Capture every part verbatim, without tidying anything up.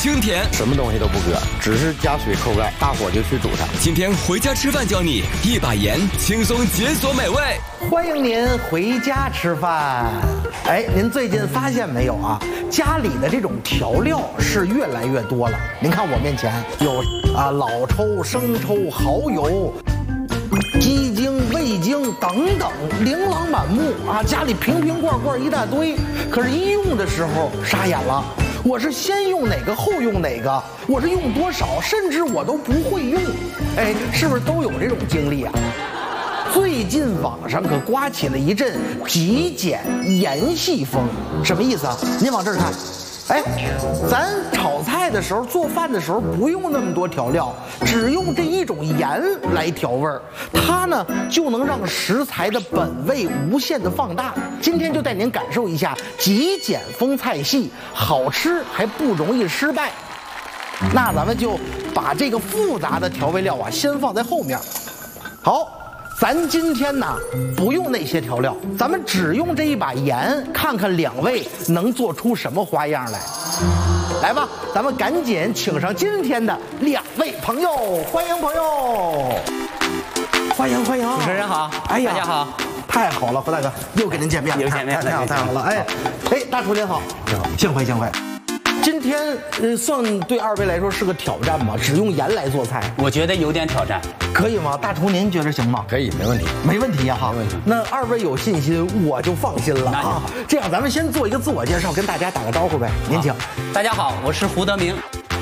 清甜， 什么东西都不搁，只是加水扣盖，大火就去煮它。 今天回家吃饭教你一把盐，轻松解锁美味。 欢迎您回家吃饭。哎，您最近发现没有啊？家里的这种调料是越来越多了。您看我面前有啊老抽、生抽、蚝油、鸡精、味精等等，琳琅满目啊！家里瓶瓶罐罐一大堆，可是，一用的时候傻眼了。我是先用哪个后用哪个，我是用多少，甚至我都不会用。哎，是不是都有这种经历啊？最近网上可刮起了一阵极简盐系风，什么意思啊？您往这儿看。哎，咱炒菜的时候、做饭的时候不用那么多调料，只用这一种盐来调味儿，它呢就能让食材的本味无限的放大。今天就带您感受一下极简风菜系，好吃还不容易失败。那咱们就把这个复杂的调味料啊先放在后面。好。咱今天呢不用那些调料，咱们只用这一把盐，看看两位能做出什么花样来。来吧，咱们赶紧请上今天的两位朋友，欢迎朋友，欢迎欢迎。 主持人好， 哎呀， 大家好， 太好了，胡大哥又跟您见面了， 又见面了， 太好太好了，哎哎，大厨您好，你好，幸会幸会。今天呃，算对二位来说是个挑战吗？只用盐来做菜， 我觉得有点挑战， 可以吗？大厨您觉得行吗？ 可以，没问题， 没问题呀、啊，哈， 没问题。 那二位有信心，我就放心了啊。这样，咱们先做一个自我介绍，跟大家打个招呼呗。您请。 大家好，我是胡德明。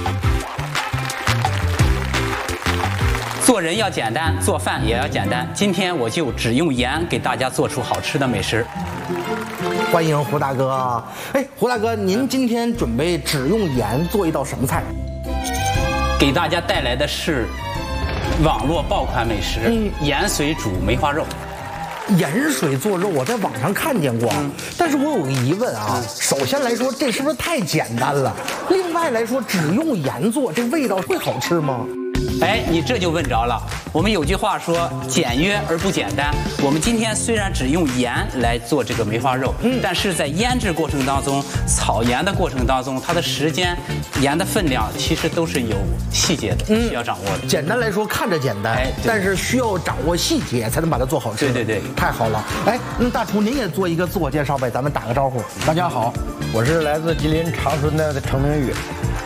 做人要简单，做饭也要简单。今天我就只用盐给大家做出好吃的美食。 欢迎胡大哥。哎，胡大哥，您今天准备只用盐做一道什么菜？ 给大家带来的是网络爆款美食——嗯、盐水煮梅花肉。 盐水做肉，我在网上看见过，嗯、但是我有个疑问啊。嗯、首先来说，这是不是太简单了？另外来说，只用盐做，这味道会好吃吗？ 哎，你这就问着了。我们有句话说简约而不简单。我们今天虽然只用盐来做这个梅花肉，嗯，但是在腌制过程当中、炒盐的过程当中，它的时间、盐的分量其实都是有细节的，嗯、需要掌握的。 简单来说，看着简单，哎，但是需要掌握细节才能把它做好吃。 对对对， 太好了。哎，那大厨您也做一个自我介绍呗，咱们打个招呼。 大家好，我是来自吉林长春的程明宇。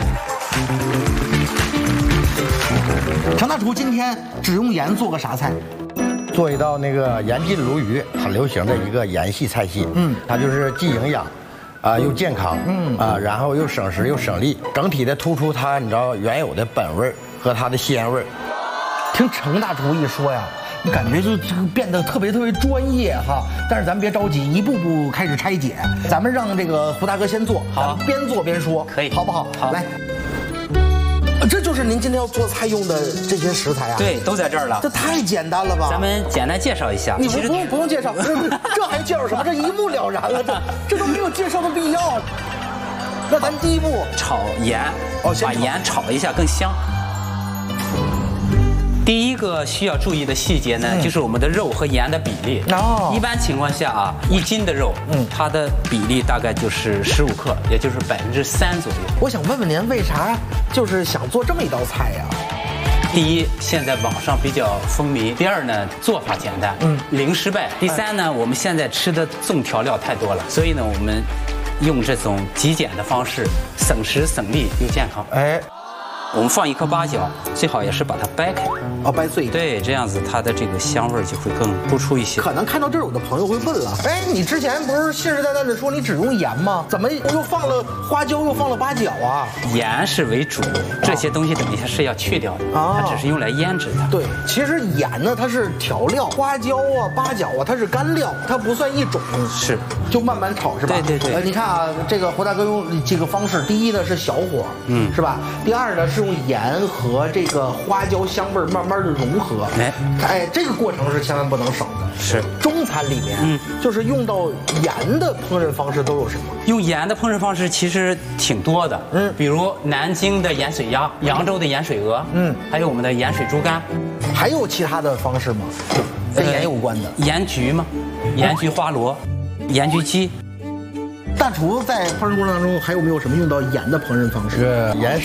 程大厨今天只用盐做个啥菜？ 做一道那个盐浸鲈鱼，很流行的一个盐系菜系。嗯，它就是既营养，啊、呃、又健康，嗯啊、呃，然后又省时又省力，整体的突出它你知道原有的本味和它的鲜味。 听程大厨一说呀，你感觉就变得特别特别专业哈。但是咱们别着急，一步步开始拆解。咱们让这个胡大哥先做，好，边做边说， 可以， 好不好？ 好， 来。这就是您今天要做菜用的这些食材啊？ 对，都在这儿了。 这太简单了吧？ 咱们简单介绍一下。 你不不用不用介绍，这还介绍什么？这一目了然了，这这都没有介绍的必要。那咱第一步炒盐，哦，把盐炒一下更香。第一个需要注意的细节呢，嗯、就是我们的肉和盐的比例。哦，一般情况下啊，一斤的肉，嗯，它的比例大概就是十五克，也就是百分之三左右。 我想问问您，为啥就是想做这么一道菜呀？ 第一，现在网上比较风靡；第二呢，做法简单，嗯，零失败；第三呢，我们现在吃的重调料太多了，所以呢，我们用这种极简的方式，省时省力又健康。哎。我们放一颗八角，最好也是把它掰开， 哦，掰碎。 对，这样子它的这个香味就会更突出一些。 可能看到这儿，有的朋友会问了，哎，你之前不是信誓旦旦的说你只用盐吗？怎么又放了花椒，又放了八角啊？ 盐是为主，这些东西等一下是要去掉的，啊、它只是用来腌制的。 对，其实盐呢，它是调料，花椒啊、八角啊，它是干料，它不算一种。 是， 就慢慢炒是吧？ 对对对。 呃，你看啊，这个胡大哥用这个方式，第一呢是小火，嗯，是吧？第二呢是用盐和这个花椒香味慢慢的融合，哎，哎，这个过程是千万不能省的。 是， 中餐里面，嗯，就是用到盐的烹饪方式都有什么？ 用盐的烹饪方式其实挺多的，嗯，比如南京的盐水鸭，扬州的盐水鹅，嗯，还有我们的盐水猪肝， 还有其他的方式吗？跟盐有关的？ 盐焗吗？盐焗花螺，盐焗鸡。 大厨在烹饪过程当中还有没有什么用到盐的烹饪方式？ 盐